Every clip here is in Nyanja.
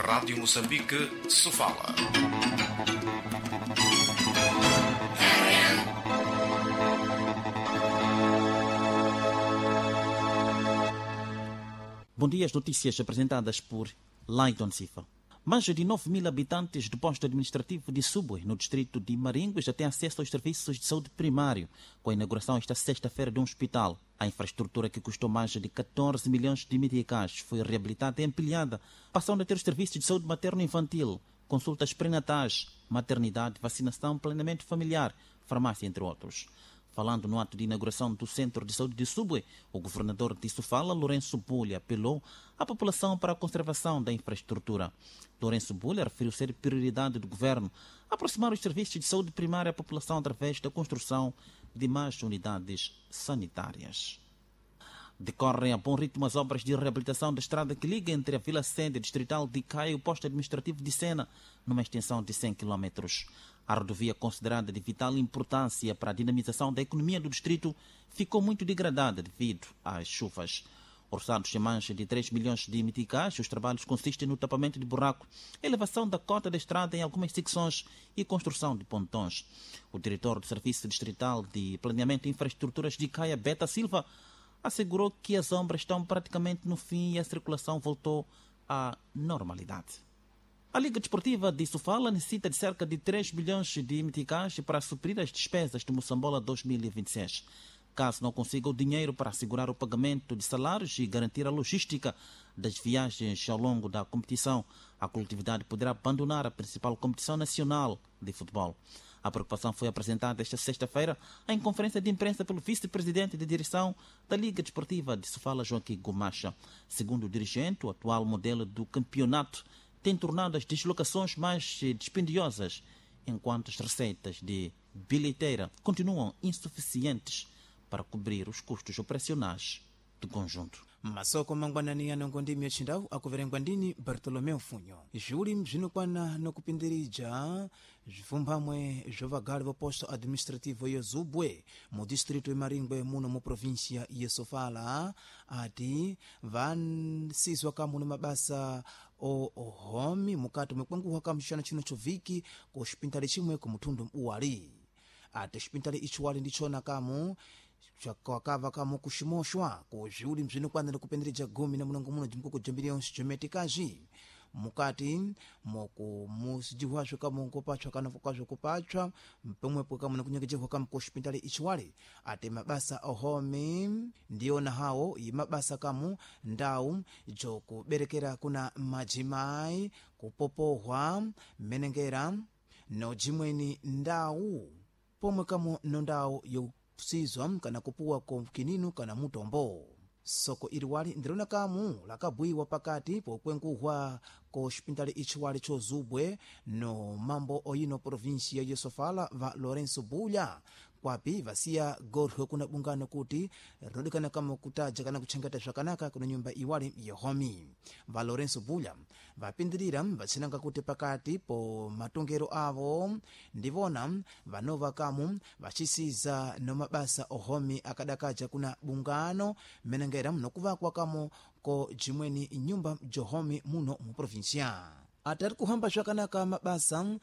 Rádio Moçambique, Sofala. Bom dia, as notícias apresentadas por Laidon Sifa. Mais de 9.000 habitantes do posto administrativo de Subwe, no distrito de Maringue, já têm acesso aos serviços de saúde primário, com a inauguração esta sexta-feira de um hospital. A infraestrutura, que custou mais de 14 milhões de meticais, foi reabilitada e ampliada, passando a ter os serviços de saúde materno-infantil, consultas pré-natais, maternidade, vacinação, planeamento familiar, farmácia, entre outros. Falando no ato de inauguração do Centro de Saúde de Subwe, o governador de Sofala, Lourenço Bulha, apelou à população para a conservação da infraestrutura. Lourenço Bulha referiu ser prioridade do governo aproximar os serviços de saúde primária à população através da construção de mais unidades sanitárias. Decorrem a bom ritmo as obras de reabilitação da estrada que liga entre a Vila Sede distrital de Caia e o posto administrativo de Sena, numa extensão de 100 km. A rodovia, considerada de vital importância para a dinamização da economia do distrito, ficou muito degradada devido às chuvas. Orçados em mancha de 3 milhões de meticais, os trabalhos consistem no tapamento de buraco, elevação da cota da estrada em algumas secções e construção de pontões. O diretor do Serviço Distrital de Planeamento e Infraestruturas de Caia, Beta Silva, assegurou que as obras estão praticamente no fim e a circulação voltou à normalidade. A Liga Desportiva de Sofala necessita de cerca de 3 milhões de meticais para suprir as despesas do Moçambola 2026. Caso não consiga o dinheiro para assegurar o pagamento de salários e garantir a logística das viagens ao longo da competição, a coletividade poderá abandonar a principal competição nacional de futebol. A preocupação foi apresentada esta sexta-feira em conferência de imprensa pelo vice-presidente de direção da Liga Desportiva de Sofala, Joaquim Gomacha. Segundo o dirigente, o atual modelo do campeonato tem tornado as deslocações mais dispendiosas, enquanto as receitas de bilheteira continuam insuficientes para cobrir os custos operacionais do conjunto. Masoko mangwanani nongondimi yachindawu akuverengwa ndini Bartolomeu Funyo. Juli mzinukwana nokupindirija zvumbamwe zvovagali voposto administrativo ya Zubwe mu distrito ya Maringwe muno mu província ya Sofala ati vansizwa kamuna mabasa ohomi mukati mwekwanguwa kamshana chino choviki ku xipintali chimwe ku mutundu uwali ati xipintali ichiwali ndichona kamu chakakava kamo kushimoshwa ku juli mzinukwana kupendereja gumi na munongo muno jimkuku jambiliyonsi jometikaji mukati moku musijihwasho kamo nkopachwa kana fokazho kupachwa mpomwepo kamo nakunyekejehwa kamo ku xipintali ichiwali ate mabasa ohome ndiyo na hawo mabasa kamo ndawu jokuberekera kuna majimai kupopohwa menengera no jimweni ndawu pomwe kamo no ndawu yo sizwa kana kupuwa konkininu kana mutombo soko iliwali ndilona kamu lakabwiwa pakati pokwenkuhwa ko xipintali ichiwali cho Zubwe no mambo oyino provinsia ya Sofala va Lourenço Bulha kwapi vasiya gorho kuna bungano kuti rodikana kama kutaja kana kuchengeta zvakanaka kuna nyumba iwali yehomi va Lourenço Bulha vapindirira vatsinanga kuti pakati po matongero avo ndivona vanova kamu vachisiza no mabasa ohomi akadakaja kuna bungano menengera mnokuvakwa kamo ko jimweni nyumba johomi muno mu provincia atari kuhamba zvakanaka mabasa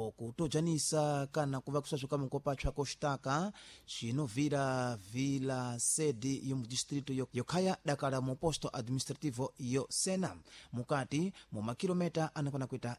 okutojanisa kana kuvakusazvo kamo kopachwa koxitaka xinovira Vila Sede yomu distrito yokhaya dakala mu posto administrativo yo Sena mukati mu makilometa anakwana kuita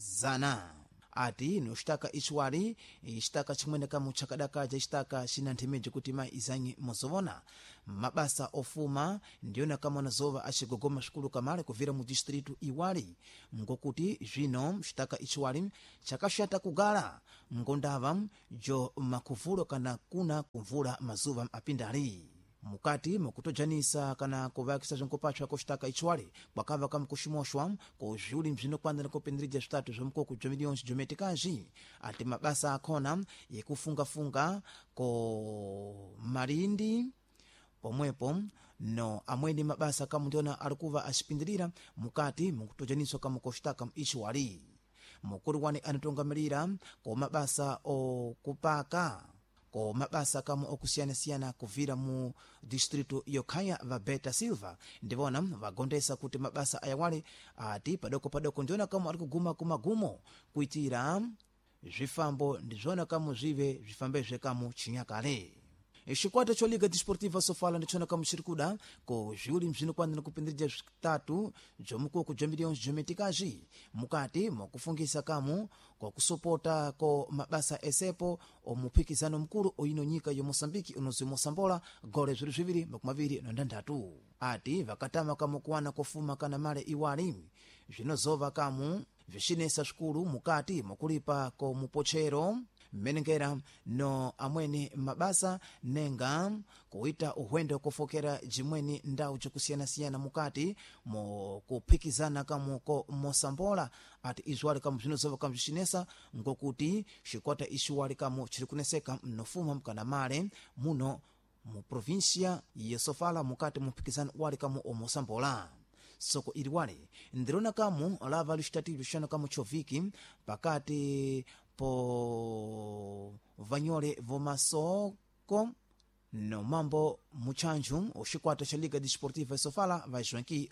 100 ati no xitaka ichiwali xitaka chimwene kamo chakadakaja xitaka xinanthemeje kuti mai izanyi mozovona mabasa ofuma ndiyona kamo nazova axigogoma xikulu kamale kuvira mu distrito iwali ngokuti zvino xitaka ichiwali chakaxata kugala ngondava jo makuvulo kana kuna kumvula mazuva apindali mukati mukutojanisa kana kuvakisa zonkopachwa koxitaka ichiwali kwakava kama kuximoxwa ko juli mzinokwana nakopendereja zwitatu zomukoko jomiliyonsi jometikaji ati mabasa akhona yekufungafunga ko Malindi pomwepo no amweni mabasa kama ndiona alikuva axipindirira mukati mukutojaniswa kama koxitaka ichiwali mukulu wani anatongamirira ko mabasa okupaka ko mabasa kamo okusiyana-siyana kuvira mu distrito yokhaya va Beta Silva ndivona vagondesa kuti mabasa ayawale ati padoko ndiona kamo ali kuguma kumagumo kuitira zvifambo ndizvona kamo zvive zvifambezve kamo chinyakale. Xikwata cho Liga Desportiva Sofala ndichona kamo chiri kuda ko zviuli mzvinokwanira kupindirija zvitatu bzomukuku bja miliyoni bzometikazi mukati mokufungisa kamo kwa kusopota ko mabasa esepo omuphikizano mkulu oino nyika yo Mosambiki unozi Mosambola gole zviri zviviri makumaviri nondandatu ati vakatama kamo kuwana kofuma kana male iwali zvinozova kamo vishinesa xikulu mukati mokulipa ko mupochero mmenengera no amwene mabasa nenga kuita uhwendo kufokera jimweni ndau chokusiyana-siyana mukati mo kuphikizana kamo ko Mosambola ati izwali kamo zvinozova kamo zvishinesa ngokuti xikwata ixiwali kamo chiri kuneseka mnofuma mkana male muno mu provincia ya Sofala mukati muphikizano wali kamo o Mosambola. Soko iliwale ndirona kamo lava lixitativo xana kamo choviki pakati po vanyole vomasoko no mambo muchanju oxikwata xa Liga Desportiva Sofala va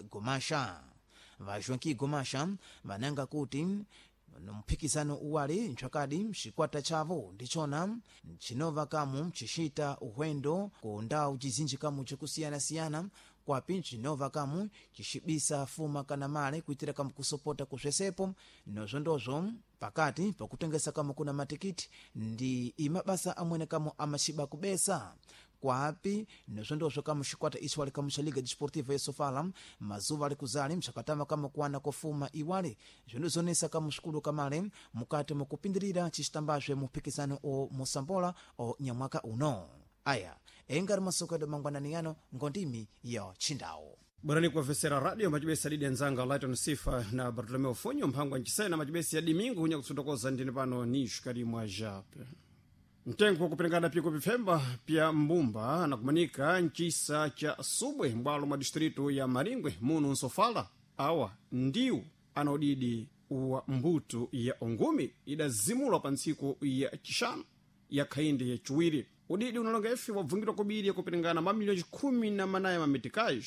Joaquim Gomasha vananga kuti nomphikizano uwali nchakadi xikwata chavo ndichona chinova kamo chixita uhwendo ku ndau cizinji kamo cikusiyana-siyana kwapi cinova kamo cixibisa fuma kana male kuitira kamo kusopota kuzvesepo nozondozvo pakati pakutengesa kamo kuna matikiti ndi imabasa amwene kamo amaxiba kubesa kwapi nozondozvo kamo xikwata ixi wali kamo xa Liga Desportiva ya Sofala mazuva ali kuzali mxakatama kamo kuwana kofuma iwali zvinozonesa kamo xikulu kamale mukati mukupindirira cixitambazve muphikizano o Mosambola o nyamwaka uno. Aya engari masoko mangwanani yano ngondimi ya chindawo bwana kuwavesera radio machibesi adidi anzanga Lighton Sifa na Bartolomeo Funyo mphangwa nchisena machibesi ya dimingo hunya kusutokoza ndini pano nishu karimwa jape mtengo wa kupelekana piko pifemba pia mbumba na kumanika nchisa cha Subwe mbwalo mwa distrito ya Maringwe munu Sofala awa ndiu anaodidi wa mbutu ya ongumi idazimula pansiku ya chishano ya kaindi ya chuwiri udidi unalonga efi wavungitwa kubiri ya kupelekana mamilioni 10 mametikaji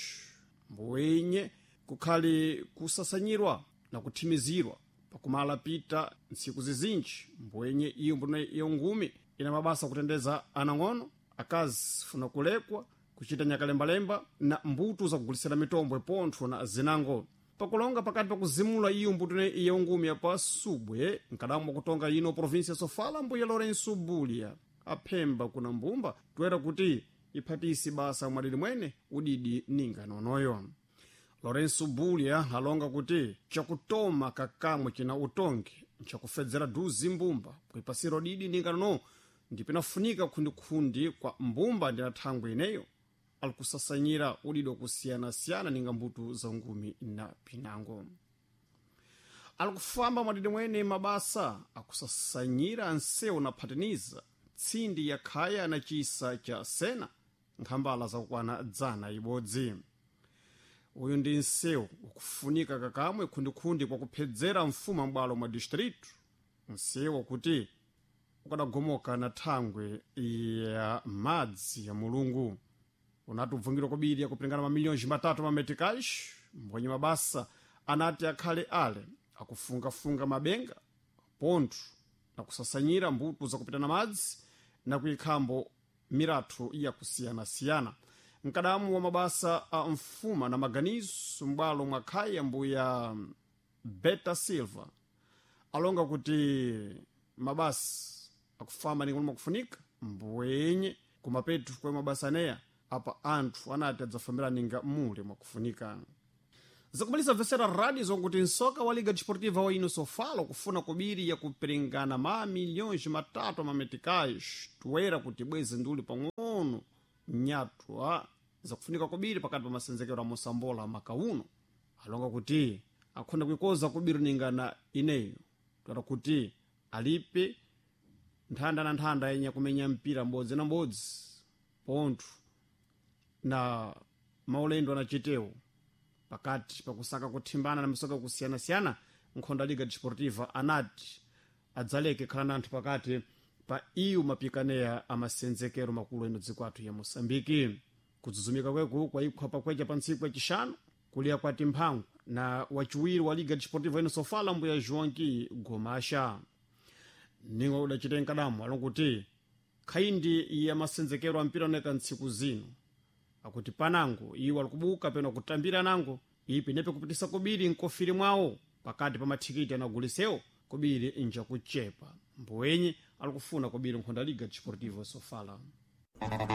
mbwenye kukhali kusasanyirwa na kutimizirwa pakumala pita nsiku zizinji mbwenye iyo mbune ya ongumi ina mabasa kutendeza anang'ono akazi funa kulekwa kuchita nyakalembalemba na mbutu za kugulisira mitombo epontho na zinango pakulonga pakati pakuzimula iyo mbutu ya ongumi ya pa Subwe nkadamu kutonga ino provincia Sofala mbuya Lourenço Bulia aphemba kuna mbumba tuera kuti iphatisi basa mwadidi mwene udidi ninga nonoyo. Lourenço Bulia alonga kuti chakutoma kakamwe china utongi nchakufedzera duzi mbumba kuipasira udidi ninga nono ndipinafunika kundi kwa mbumba ndi athangwe ineyo alikusasanyira udidi wakusiyana-siyana ninga mbutu za ngumi na pinango alikufamba mwadidi mwene mabasa akusasanyira anseo na pataniza tsindi ya khaya na chisa cha Sena nkhambala za kukwana dzana ibodzi uyu ndi nseu ukufunika kakamwe kundi kwa kuphedzera mfuma mbwalo mwa district nseu wakuti ukadagomoka na thangwe ya madzi ya mulungu unati ubvungiro kubiri ya kupelekana mamilioni 3 mametikaji mbwenye mabasa anati akhale ale akufunga mabenga pontu na kusasanyira mbutu za kupitana madzi na kuikhambo miratu ya kusiyana-siyana mkadamu wa mabasa a mfuma na maganizo mbwalo mwakhaya mbuya Beta Silva alonga kuti mabasa akufamba ni kuluma kufunika mbwenye kumapetu kwa mabasa neya apa anthu anati adzafambira ninga mule mwakufunika zakumalisa vesera radio zonguti nsoka wa Liga Desportiva wa ino Sofala kufuna kubiri ya kupelengana mamilioni 3 mametikaji tuwera kuti bwezi nduli pang'ono nyatu zakufunika kubiri pakati pa masenzekero a Mosambola makauno alonga kuti akhonda kuikoza kubiri ningana ineyo tuwera kuti alipe nthanda na nthanda yenya kumenya mpira mbodzi na mbodzi pontu na maulendo na chiteo pakati pakusaka kuthimbana na misoka kusiyana-siyana nkhonda Liga Desportiva anati adzaleke khala na anthu pakati pa iyu mapikaneya amasenzekero makulu eno dziko athu ya Moçambike. Kudzuzumika kweku kwaikha pakwecha pa ntsiku yacixanu kuliya kwa timphangu na wachiwiri wa Liga Desportiva ino Sofala mbuya Joanqui Gomasha. Ningo udacitenga damu alonguti khaindi ya masenzekero ampira oneka ntsiku zino akuti panango iwo alikubuka peno kutambira nango ipi nepe kupitisa kubiri nkofiri mwawo pakati pa mathikiti anagulisewo kubiri inja kuchepa mbuwenye alikufuna kubiri nkhonda Liga Desportiva Sofala.